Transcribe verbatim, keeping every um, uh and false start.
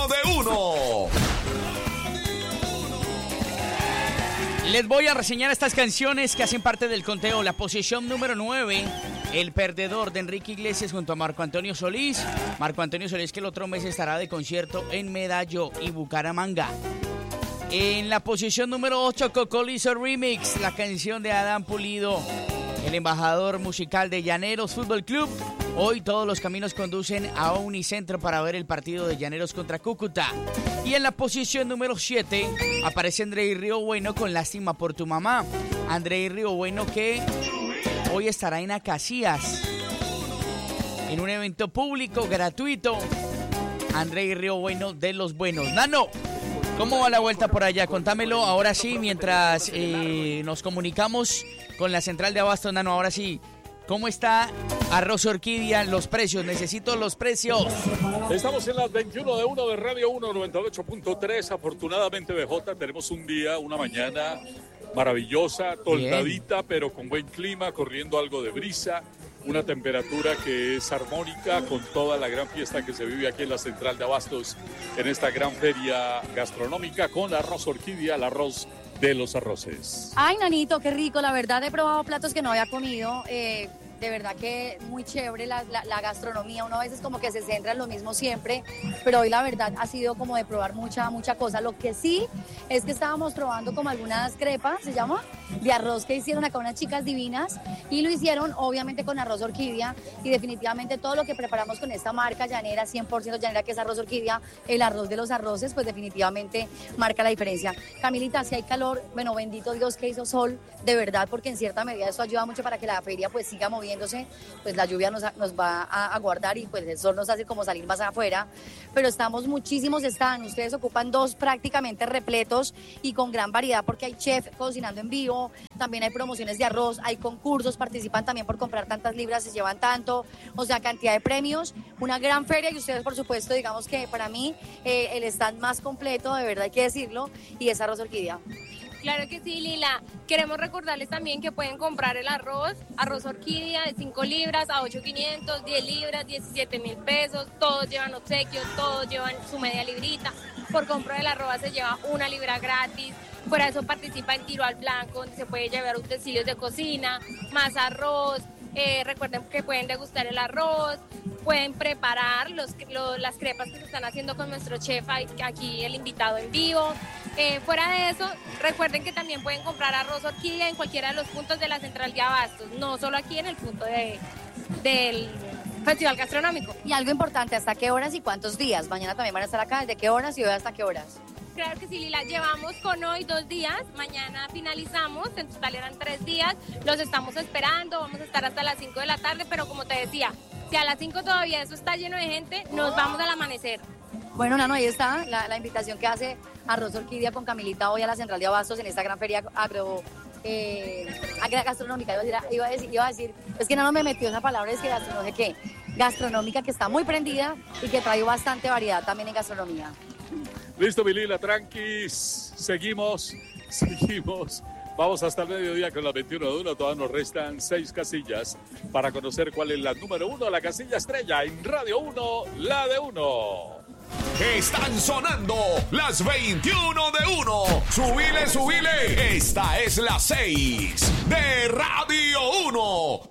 de uno. Les voy a reseñar estas canciones que hacen parte del conteo. La posición número nueve, El Perdedor, de Enrique Iglesias junto a Marco Antonio Solís. Marco Antonio Solís, que el otro mes estará de concierto en Medallo y Bucaramanga. En la posición número ocho, Cocolizo Remix, la canción de Adán Pulido, el embajador musical de Llaneros Fútbol Club. Hoy todos los caminos conducen a Unicentro para ver el partido de Llaneros contra Cúcuta. Y en la posición número siete aparece Andrei Río Bueno con Lástima por tu mamá. Andrei Río Bueno, que hoy estará en Acacias, en un evento público gratuito. Andrei Río Bueno, de los buenos. Nano, ¿cómo va la vuelta por allá? Contámelo ahora sí, mientras eh, nos comunicamos con la central de Abasto. Nano, ahora sí, ¿cómo está arroz orquídea? Los precios, necesito los precios. Estamos en las veintiuno de uno de Radio uno noventa y ocho punto tres. Afortunadamente, B J, tenemos un día, una mañana maravillosa, toldadita, bien, pero con buen clima, corriendo algo de brisa. Una temperatura que es armónica con toda la gran fiesta que se vive aquí en la central de Abastos, en esta gran feria gastronómica con arroz orquídea, el arroz de los arroces. Ay, nanito, qué rico, la verdad he probado platos que no había comido, eh, de verdad que muy chévere la, la, la gastronomía, uno a veces como que se centra en lo mismo siempre, pero hoy la verdad ha sido como de probar mucha, mucha cosa. Lo que sí es que estábamos probando como algunas crepas, se llama, de arroz que hicieron acá unas chicas divinas y lo hicieron obviamente con arroz orquídea y definitivamente todo lo que preparamos con esta marca llanera, cien por ciento llanera, que es arroz orquídea, el arroz de los arroces, pues definitivamente marca la diferencia. Camilita, si hay calor, bueno, bendito Dios que hizo sol, de verdad, porque en cierta medida eso ayuda mucho para que la feria pues siga moviéndose, pues la lluvia nos, nos va a, a guardar y pues el sol nos hace como salir más afuera, pero estamos, muchísimos están, ustedes ocupan dos prácticamente repletos y con gran variedad porque hay chef cocinando en vivo. También hay promociones de arroz, hay concursos, participan también por comprar tantas libras, se llevan tanto, o sea, cantidad de premios, una gran feria y ustedes, por supuesto, digamos que para mí eh, el stand más completo, de verdad hay que decirlo, y es arroz orquídea. Claro que sí, Lila. Queremos recordarles también que pueden comprar el arroz, arroz orquídea de cinco libras a ocho mil quinientos, diez libras, diecisiete mil pesos, todos llevan obsequios, todos llevan su media librita. Por compra del arroz se lleva una libra gratis. Fuera de eso participa en Tiro al Blanco, donde se puede llevar utensilios de cocina, más arroz. Eh, recuerden que pueden degustar el arroz, pueden preparar los, lo, las crepas que se están haciendo con nuestro chef aquí, el invitado en vivo. Eh, fuera de eso, recuerden que también pueden comprar arroz orquídea en cualquiera de los puntos de la central de Abastos, no solo aquí en el punto de, del festival gastronómico. Y algo importante, ¿hasta qué horas y cuántos días? Mañana también van a estar acá, ¿desde qué horas y hoy hasta qué horas? Claro que sí, Lila, llevamos con hoy dos días, mañana finalizamos, en total eran tres días, los estamos esperando, vamos a estar hasta las cinco de la tarde, pero como te decía, si a las cinco todavía eso está lleno de gente, nos vamos al amanecer. Bueno, Nano, ahí está la, la invitación que hace Arroz Orquídea con Camilita hoy a la Central de Abastos en esta gran feria agro, eh, gastronómica. Iba a, decir, iba, a decir, iba a decir, es que Nano me metió esa palabra, es que gastro, no sé qué, gastronómica, que está muy prendida y que trae bastante variedad también en gastronomía. Listo, mi Lila, tranquis, seguimos, seguimos. Vamos hasta el mediodía con la veintiuno de uno, todavía nos restan seis casillas para conocer cuál es la número uno, la casilla estrella en Radio uno, la de uno. Están sonando las veintiuno de uno. Subile, subile. Esta es la seis de Radio uno.